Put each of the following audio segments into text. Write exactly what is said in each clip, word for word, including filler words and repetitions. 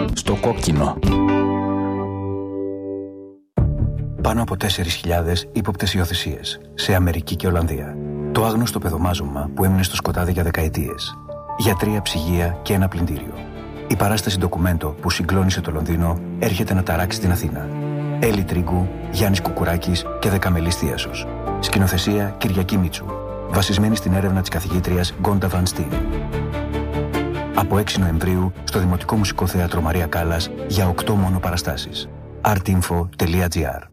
Στο κόκκινο. Πάνω από τέσσερις χιλιάδες ύποπτες υιοθεσίες σε Αμερική και Ολλανδία. Το άγνωστο παιδομάζωμα που έμεινε στο σκοτάδι για δεκαετίες. Γιατρία, ψυγεία και ένα πλυντήριο. Η παράσταση ντοκουμέντο που συγκλώνησε το Λονδίνο έρχεται να ταράξει την Αθήνα. Έλλη Τρίγκου, Γιάννης Κουκουράκης και Δεκαμελής Θίασος. Σκηνοθεσία Κυριακή Μίτσου. Βασισμένη στην έρευνα της καθηγήτριας Γκόντα Βαν Στίν. Από έξι Νοεμβρίου στο Δημοτικό Μουσικό Θέατρο Μαρία Κάλλας για οκτώ μόνο παραστάσεις. artinfo τελεία gr.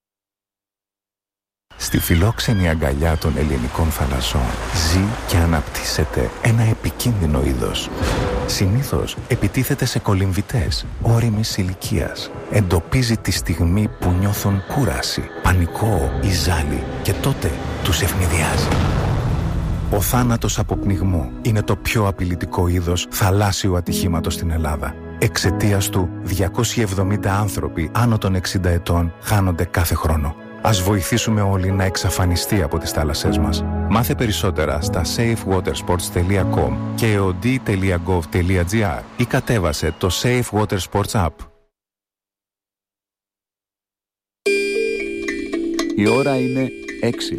Στη φιλόξενη αγκαλιά των ελληνικών θαλασσών ζει και αναπτύσσεται ένα επικίνδυνο είδος. Συνήθως επιτίθεται σε κολυμβητές ώριμης ηλικίας. Εντοπίζει τη στιγμή που νιώθουν κούραση, πανικό ή ζάλι και τότε τους ευνηδιάζει. Ο θάνατος από πνιγμό είναι το πιο απειλητικό είδος θαλάσσιου ατυχήματος στην Ελλάδα. Εξαιτίας του, διακόσιοι εβδομήντα άνθρωποι άνω των εξήντα ετών χάνονται κάθε χρόνο. Ας βοηθήσουμε όλοι να εξαφανιστεί από τις θάλασσές μας. Μάθε περισσότερα στα safewatersports τελεία com και εοντί τελεία gov τελεία gr ή κατέβασε το Safe Water Sports App. Η ώρα είναι έξι.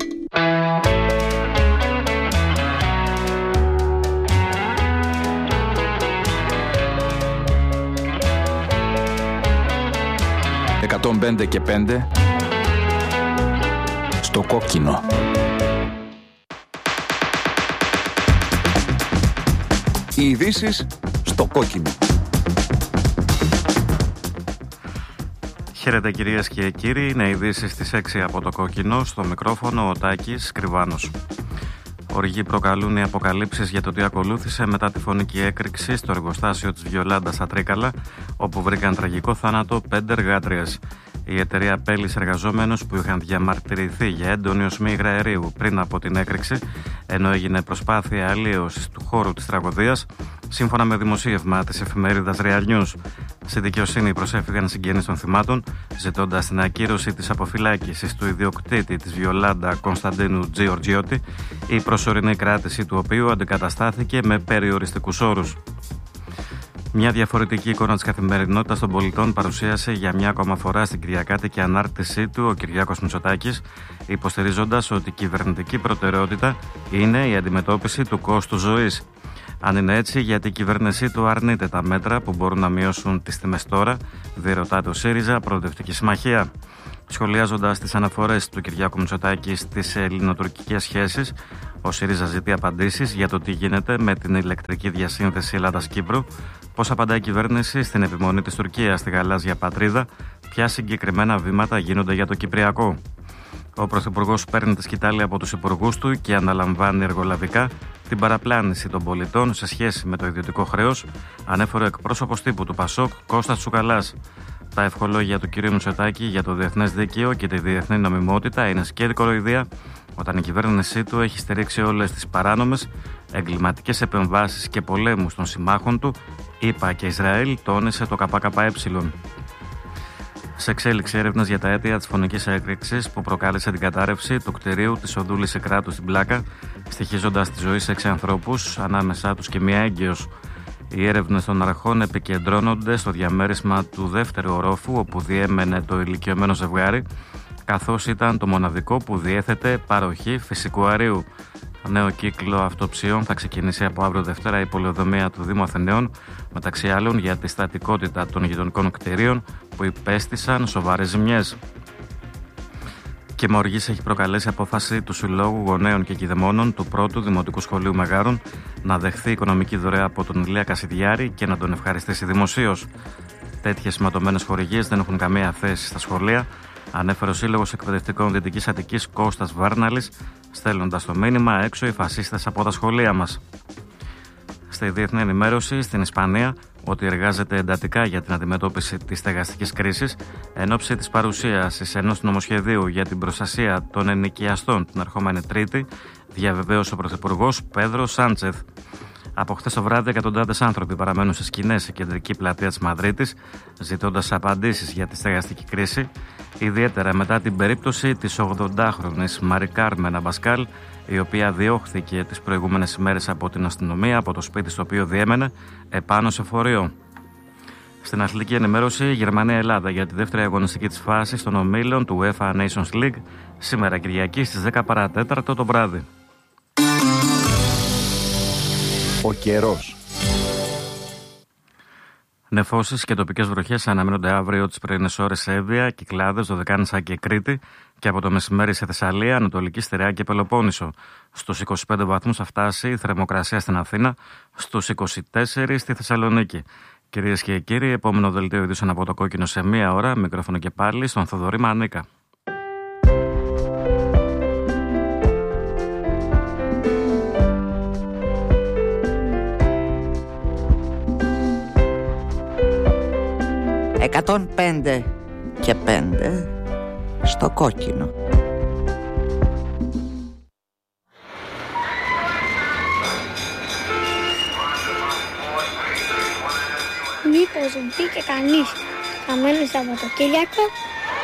εκατόν πέντε και πέντε στο κόκκινο. Οι ειδήσεις στο κόκκινο. Χαίρετε κυρίες και κύριοι, είναι ειδήσεις στις έξι από το κόκκινο. Στο μικρόφωνο ο Τάκης Κρυβάνος. Οργοί προκαλούν οι αποκαλύψεις για το τι ακολούθησε μετά τη φωνική έκρηξη στο εργοστάσιο της Βιολάντα στα Τρίκαλα, όπου βρήκαν τραγικό θάνατο πέντε εργάτριες. Η εταιρεία απέλυσε εργαζόμενους που είχαν διαμαρτυρηθεί για έντονη οσμή υγραερίου πριν από την έκρηξη, ενώ έγινε προσπάθεια αλλίωσης του χώρου της τραγωδίας, σύμφωνα με δημοσίευμα της εφημερίδας Real News. Στη δικαιοσύνη προσέφυγαν συγγενείς των θυμάτων, ζητώντας την ακύρωση της αποφυλάκησης του ιδιοκτήτη της Βιολάντα Κωνσταντίνου Τζιορτζιώτη, η προσωρινή κράτηση του οποίου αντικαταστάθηκε με περιοριστικούς όρους. Μια διαφορετική εικόνα της καθημερινότητας των πολιτών παρουσίασε για μια ακόμα φορά στην κυριακάτικη ανάρτησή του ο Κυριάκος Μητσοτάκης, υποστηρίζοντας ότι η κυβερνητική προτεραιότητα είναι η αντιμετώπιση του κόστου ζωής. Αν είναι έτσι, γιατί η κυβέρνησή του αρνείται τα μέτρα που μπορούν να μειώσουν τις τιμές τώρα, διερωτάται ο ΣΥΡΙΖΑ Προοδευτική Συμμαχία. Σχολιάζοντας τις αναφορές του Κυριάκου Μητσοτάκη στις ελληνοτουρκικές σχέσεις, ο ΣΥΡΙΖΑ ζητεί απαντήσεις για το τι γίνεται με την ηλεκτρική διασύνθεση Ελλάδας-Κύπρου, πώς απαντά η κυβέρνηση στην επιμονή της Τουρκίας στη γαλάζια πατρίδα, ποια συγκεκριμένα βήματα γίνονται για το Κυπριακό. Ο Πρωθυπουργός παίρνει τη σκητάλη από τους υπουργούς του και αναλαμβάνει εργολαβικά την παραπλάνηση των πολιτών σε σχέση με το ιδιωτικό χρέος, ανέφερε ο εκπρόσωπος τύπου του Πασόκ Κώστας Τσουκαλάς. Τα ευχολόγια του κ. Μητσοτάκη για το διεθνές δίκαιο και τη διεθνή νομιμότητα είναι σκέτη κοροϊδία, όταν η κυβέρνησή του έχει στηρίξει όλες τις παράνομες εγκληματικές επεμβάσεις και πολέμους των συμμάχων του, ΗΠΑ και Ισραήλ, τόνισε το ΚΚΕ. Σε εξέλιξη έρευνας για τα αίτια της φωνικής έκρηξης που προκάλεσε την κατάρρευση του κτηρίου της οδού Λυσικράτου στην Πλάκα, στοιχίζοντας τη ζωή σε έξι ανθρώπους, ανάμεσά τους και μία έγκυος. Οι έρευνες των αρχών επικεντρώνονται στο διαμέρισμα του δεύτερου ορόφου, όπου διέμενε το ηλικιωμένο ζευγάρι, καθώς ήταν το μοναδικό που διέθετε παροχή φυσικού αερίου. Νέο κύκλο αυτοψιών θα ξεκινήσει από αύριο Δευτέρα η πολεοδομία του Δήμου Αθηναίων, μεταξύ άλλων για τη στατικότητα των γειτονικών κτηρίων που υπέστησαν σοβαρές ζημιές. Και μοργής έχει προκαλέσει απόφαση του Συλλόγου Γονέων και Κηδεμόνων του πρώτου Δημοτικού Σχολείου Μεγάρων να δεχθεί οικονομική δωρεά από τον Ηλία Κασιδιάρη και να τον ευχαριστήσει δημοσίως. Τέτοιες σηματωμένες χορηγίες δεν έχουν καμία θέση στα σχολεία, ανέφερε ο Σύλλογος Εκπαιδευτικών Δυτικής Αττικής Κώστας Βάρναλης, στέλνοντας το μήνυμα έξω οι φασίστες από τα σχολεία μας. Στη διεθνή ενημέρωση, στην Ισπανία, ότι εργάζεται εντατικά για την αντιμετώπιση της στεγαστικής κρίσης εν ώψη της παρουσίασης ενός νομοσχεδίου για την προστασία των ενοικιαστών την ερχόμενη Τρίτη, διαβεβαίωσε ο Πρωθυπουργός Πέδρο Σάντσεθ. Από χθες το βράδυ, εκατοντάδες άνθρωποι παραμένουν σε σκηνές σε κεντρική πλατεία της Μαδρίτης, ζητώντας απαντήσεις για τη στεγαστική κρίση, ιδιαίτερα μετά την περίπτωση της ογδοντάχρονης Μαρι Κάρμεν Αμπασκάλ, η οποία διώχθηκε τις προηγούμενες ημέρες από την αστυνομία από το σπίτι στο οποίο διέμενε επάνω σε φορείο. Στην αθλητική ενημέρωση, Γερμανία-Ελλάδα για τη δεύτερη αγωνιστική της φάσης των ομίλων του UEFA Nations League, σήμερα Κυριακή στις δέκα παρά τέταρτο το βράδυ. Ο καιρός. Νεφώσεις και τοπικές βροχές αναμένονται αύριο τις πρωινές ώρες σε Εύβοια, Κυκλάδες, Δωδεκάνησα και Κρήτη και από το μεσημέρι σε Θεσσαλία, Ανατολική Στερεά και Πελοπόννησο. Στους είκοσι πέντε βαθμούς θα φτάσει η θερμοκρασία στην Αθήνα, στους είκοσι τέσσερα στη Θεσσαλονίκη. Κυρίες και κύριοι, επόμενο δελτίο ειδήσεων από το Κόκκινο σε μία ώρα, μικρόφωνο και πάλι στον Θοδωρή Μανίκα. εκατόν πέντε και πέντε στο Κόκκινο. Μήπως μπήκε κανείς χαμένο Σαββατοκύριακο?